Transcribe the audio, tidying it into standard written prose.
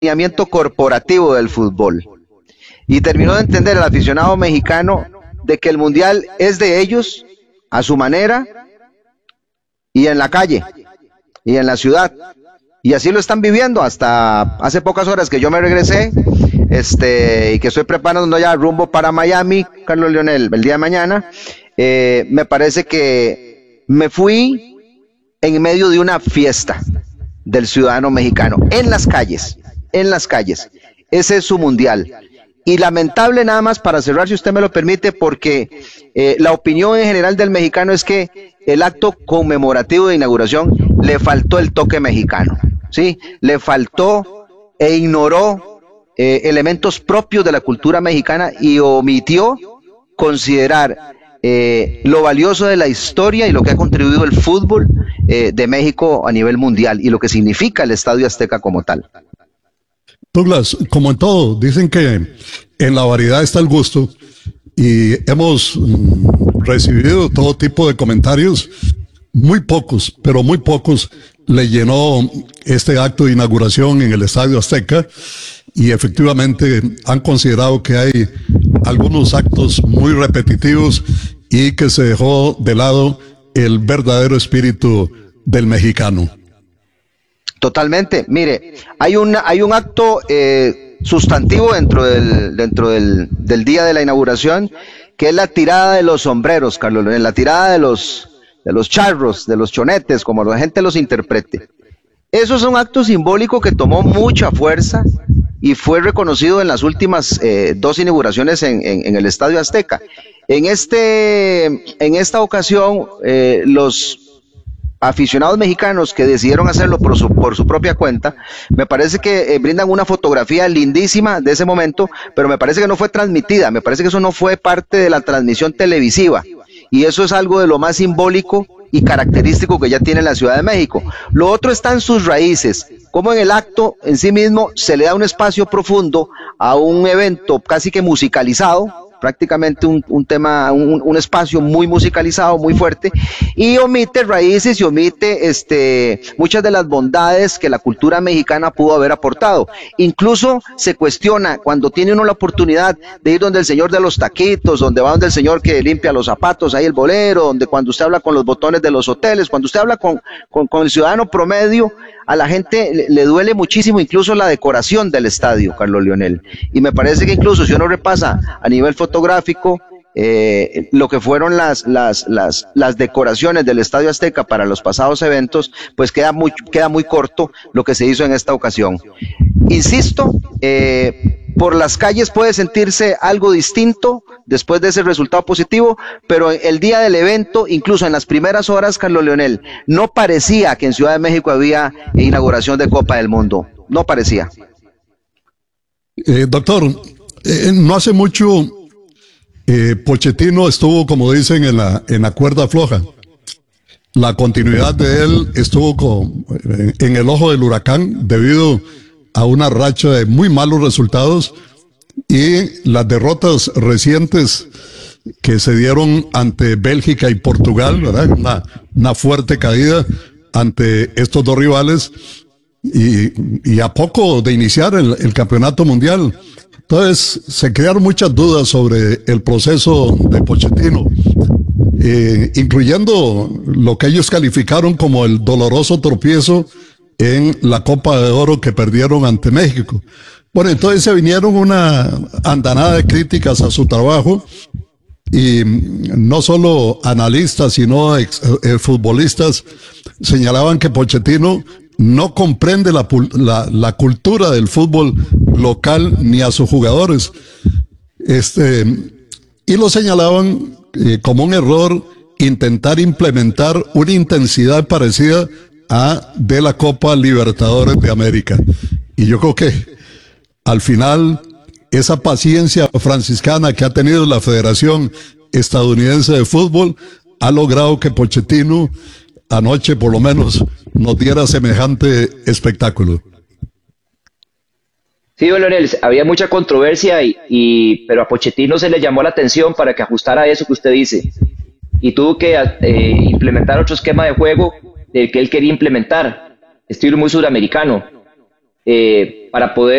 alineamiento corporativo del fútbol. Y terminó de entender el aficionado mexicano de que el mundial es de ellos, a su manera, y en la calle, y en la ciudad. Y así lo están viviendo hasta hace pocas horas que yo me regresé, y que estoy preparando ya rumbo para Miami, Carlos Leonel, el día de mañana. Me parece que me fui en medio de una fiesta del ciudadano mexicano, en las calles. Ese es su mundial. Y lamentable, nada más para cerrar, si usted me lo permite, porque la opinión en general del mexicano es que el acto conmemorativo de inauguración le faltó el toque mexicano, ¿sí? Le faltó e ignoró elementos propios de la cultura mexicana y omitió considerar lo valioso de la historia y lo que ha contribuido el fútbol de México a nivel mundial y lo que significa el Estadio Azteca como tal. Douglas, como en todo, dicen que en la variedad está el gusto y hemos recibido todo tipo de comentarios. Muy pocos, pero muy pocos le llenó este acto de inauguración en el Estadio Azteca y efectivamente han considerado que hay algunos actos muy repetitivos y que se dejó de lado el verdadero espíritu del mexicano. Totalmente. Mire, hay un acto sustantivo dentro del día de la inauguración, que es la tirada de los sombreros, Carlos, la tirada de los charros, de los chonetes, como la gente los interprete. Eso es un acto simbólico que tomó mucha fuerza y fue reconocido en las últimas dos inauguraciones en el Estadio Azteca. En esta ocasión, los aficionados mexicanos que decidieron hacerlo por su propia cuenta, me parece que brindan una fotografía lindísima de ese momento, pero me parece que no fue transmitida, me parece que eso no fue parte de la transmisión televisiva, y eso es algo de lo más simbólico y característico que ya tiene la Ciudad de México. Lo otro está en sus raíces, como en el acto en sí mismo se le da un espacio profundo a un evento casi que musicalizado, prácticamente un espacio muy musicalizado, muy fuerte, y omite raíces y omite muchas de las bondades que la cultura mexicana pudo haber aportado. Incluso se cuestiona cuando tiene uno la oportunidad de ir donde el señor de los taquitos, donde va donde el señor que limpia los zapatos, ahí el bolero, donde cuando usted habla con los botones de los hoteles, cuando usted habla con el ciudadano promedio, a la gente le duele muchísimo incluso la decoración del estadio, Carlos Leonel. Y me parece que incluso si uno repasa a nivel fotográfico lo que fueron las decoraciones del Estadio Azteca para los pasados eventos, pues queda muy corto lo que se hizo en esta ocasión. Insisto, por las calles puede sentirse algo distinto después de ese resultado positivo, pero el día del evento, incluso en las primeras horas, Carlos Leonel, no parecía que en Ciudad de México había inauguración de Copa del Mundo, no parecía. Doctor, no hace mucho Pochettino estuvo, como dicen, en la cuerda floja. La continuidad de él estuvo en el ojo del huracán debido a una racha de muy malos resultados y las derrotas recientes que se dieron ante Bélgica y Portugal, ¿verdad? Una fuerte caída ante estos dos rivales y a poco de iniciar el campeonato mundial. Entonces se crearon muchas dudas sobre el proceso de Pochettino, incluyendo lo que ellos calificaron como el doloroso tropiezo en la Copa de Oro que perdieron ante México. Bueno, entonces se vinieron una andanada de críticas a su trabajo y no solo analistas, sino futbolistas señalaban que Pochettino no comprende la cultura del fútbol local ni a sus jugadores. Y lo señalaban como un error intentar implementar una intensidad parecida a de la Copa Libertadores de América. Y yo creo que al final esa paciencia franciscana que ha tenido la Federación Estadounidense de Fútbol ha logrado que Pochettino anoche por lo menos nos diera semejante espectáculo. Sí, don Leonel, había mucha controversia, pero a Pochettino se le llamó la atención para que ajustara eso que usted dice. Y tuvo que implementar otro esquema de juego del que él quería implementar, estilo muy sudamericano, para poder